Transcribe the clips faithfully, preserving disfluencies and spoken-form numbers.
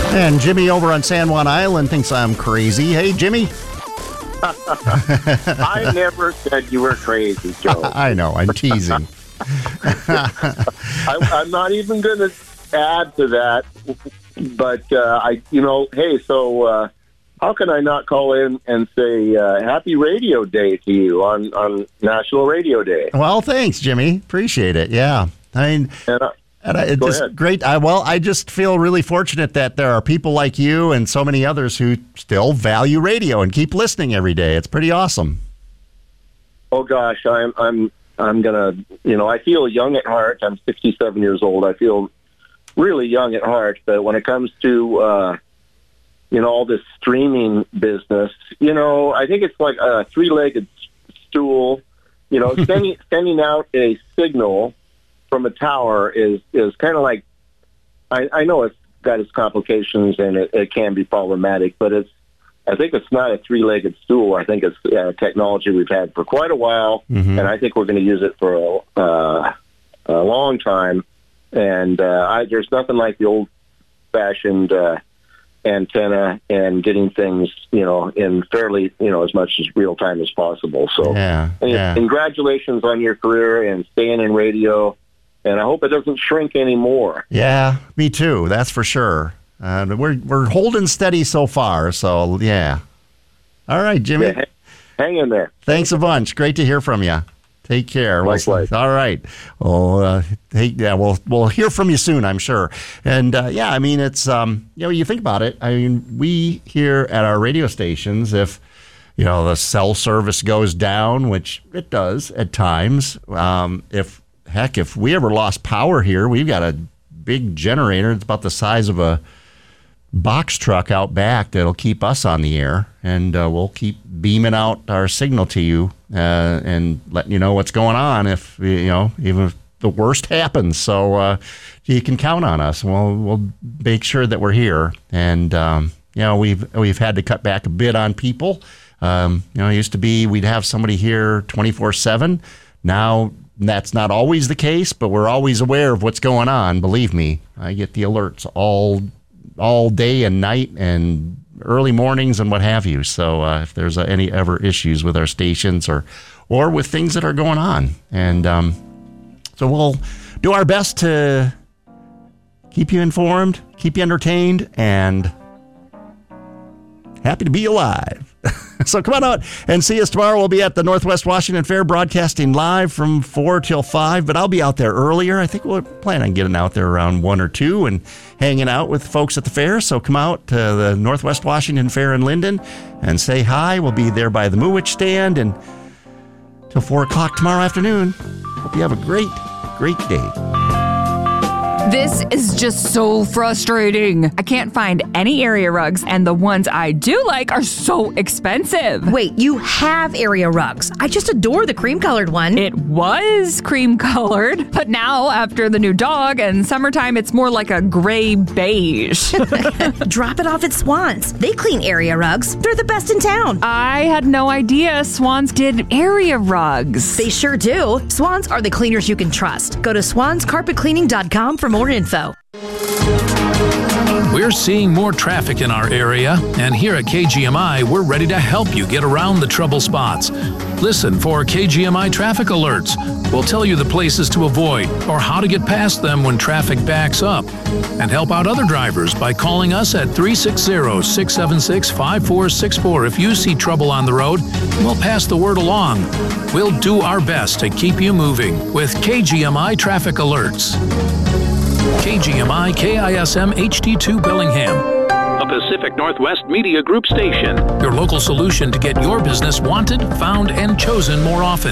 And Jimmy over on San Juan Island thinks I'm crazy. Hey, Jimmy. I never said you were crazy, Joe. I know, I'm teasing. I, I'm not even going to add to that, but uh, I, you know, hey, so uh, how can I not call in and say uh, Happy Radio Day to you on, on National Radio Day? Well, thanks, Jimmy. Appreciate it. Yeah, I mean, and, uh, and I, it's just great. I, well, I just feel really fortunate that there are people like you and so many others who still value radio and keep listening every day. It's pretty awesome. Oh gosh, I'm I'm I'm gonna, you know, I feel young at heart. I'm sixty-seven years old. I feel really young at heart, but when it comes to uh, you know, all this streaming business, you know, I think it's like a three-legged stool. You know, sending sending out a signal from a tower is, is kind of like, I, I know it's got its complications and it, it can be problematic, but it's, I think it's not a three-legged stool. I think it's uh, technology we've had for quite a while, mm-hmm. and I think we're going to use it for a, uh, a long time. And uh, I, there's nothing like the old-fashioned uh, antenna and getting things, you know, in fairly, you know, as much as real time as possible. So, yeah, and, yeah. congratulations on your career and staying in radio. And I hope it doesn't shrink anymore. Yeah, me too. That's for sure. Uh, we're we're holding steady so far. So yeah. All right, Jimmy. Yeah, hang in there. Thanks a bunch. Great to hear from you. Take care. Likewise. All right. Well, uh, hey, yeah, we'll we'll hear from you soon, I'm sure. And uh, yeah, I mean, it's um, you know, you think about it. I mean, we here at our radio stations, if you know the cell service goes down, which it does at times, um, if Heck, if we ever lost power here, we've got a big generator. It's about the size of a box truck out back that'll keep us on the air, and uh, we'll keep beaming out our signal to you uh, and letting you know what's going on if, you know, even if the worst happens. So uh, you can count on us. We'll, we'll make sure that we're here. And, um, you know, we've, we've had to cut back a bit on people. Um, you know, it used to be we'd have somebody here twenty-four seven. Now, that's not always the case, but we're always aware of what's going on. Believe me, I get the alerts all all day and night and early mornings and what have you. So uh, if there's uh, any ever issues with our stations or or with things that are going on, and um, so we'll do our best to keep you informed, keep you entertained, and happy to be alive. So come on out and see us tomorrow. We'll be at the Northwest Washington Fair broadcasting live from four till five, but I'll be out there earlier. I think we'll plan on getting out there around one or two and hanging out with folks at the fair. So come out to the Northwest Washington Fair in Linden and say hi. We'll be there by the Moowitch stand and till four o'clock tomorrow afternoon. Hope you have a great, great day. This is just so frustrating. I can't find any area rugs, and the ones I do like are so expensive. Wait, you have area rugs. I just adore the cream-colored one. It was cream-colored, but now, after the new dog and summertime, it's more like a gray beige. Drop it off at Swans. They clean area rugs. They're the best in town. I had no idea Swans did area rugs. They sure do. Swans are the cleaners you can trust. Go to swans carpet cleaning dot com for more info. We're seeing more traffic in our area, and here at K G M I, we're ready to help you get around the trouble spots. Listen for K G M I traffic alerts. We'll tell you the places to avoid or how to get past them when traffic backs up. And help out other drivers by calling us at three six zero, six seven six, five four six four if you see trouble on the road. We'll pass the word along. We'll do our best to keep you moving with K G M I traffic alerts. K G M I K I S M H D two Bellingham, a Pacific Northwest Media Group station. Your local solution to get your business wanted, found, and chosen more often.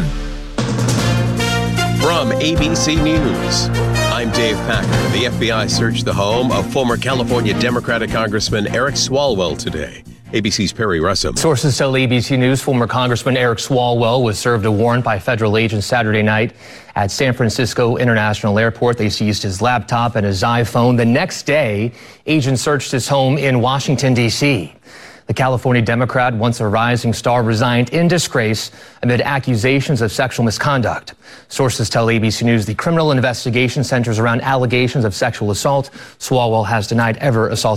From A B C News, I'm Dave Packer. The F B I searched the home of former California Democratic Congressman Eric Swalwell today. A B C's Perry Russell. Sources tell A B C News former Congressman Eric Swalwell was served a warrant by federal agents Saturday night at San Francisco International Airport. They seized his laptop and his iPhone. The next day, agents searched his home in Washington, D C The California Democrat, once a rising star, resigned in disgrace amid accusations of sexual misconduct. Sources tell A B C News the criminal investigation centers around allegations of sexual assault. Swalwell has denied ever assaulting